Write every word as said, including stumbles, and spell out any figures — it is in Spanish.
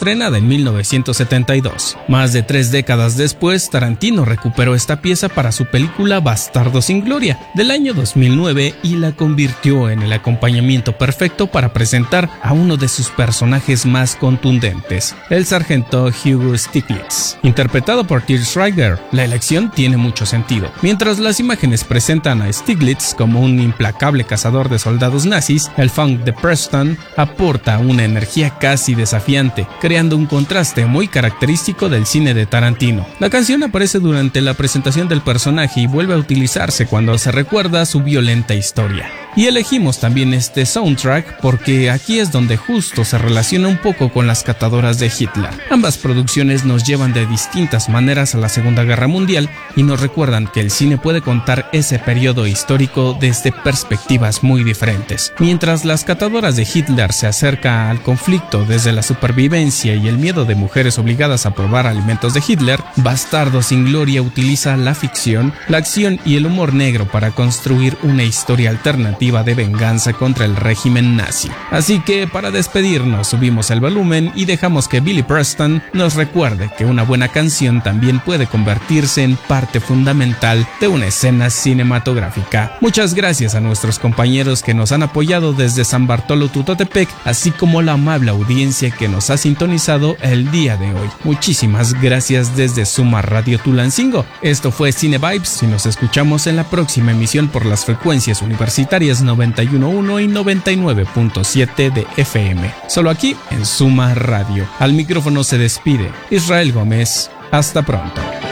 estrenada en mil novecientos setenta y dos. Más de tres décadas después, Tarantino recuperó esta pieza para su película Bastardo sin Gloria del año dos mil nueve y la convirtió en el acompañamiento perfecto para presentar a uno de sus personajes más contundentes, el sargento Hugo Stiglitz, interpretado por Til Schweiger. La elección tiene mucho sentido. Mientras las imágenes presentan a Stiglitz como un implacable cazador de soldados nazis, el funk de Preston aporta una energía casi desafiante, creando un contraste muy característico del cine de Tarantino. La canción aparece durante la presentación del personaje y vuelve a utilizarse cuando se recuerda su violenta historia. Y elegimos también este soundtrack porque aquí es donde justo se relaciona un poco con Las catadoras de Hitler. Ambas producciones nos llevan de distintas maneras a la Segunda Guerra Mundial y nos recuerdan que el cine puede contar ese periodo histórico desde perspectivas muy diferentes. Mientras Las catadoras de Hitler se acerca al conflicto desde la supervivencia y el miedo de mujeres obligadas a probar alimentos de Hitler, Bastardo sin Gloria utiliza la ficción, la acción y el humor negro para construir una historia alternativa de venganza contra el régimen nazi. Así que para despedirnos subimos el volumen y dejamos que Billy Preston nos recuerde que una buena canción también puede convertirse en parte fundamental de una escena cinematográfica. Muchas gracias a nuestros compañeros que nos han apoyado desde San Bartolo Tutotepec, así como la amable audiencia que nos ha sintonizado el día de hoy. Muchísimas gracias desde Suma Radio Tulancingo. Esto fue Cine Vibes y nos escuchamos en la próxima emisión por las frecuencias universitarias noventa y uno punto uno y noventa y nueve punto siete de F M. Solo aquí en Suma Radio. Al micrófono se despide Israel Gómez. Hasta pronto.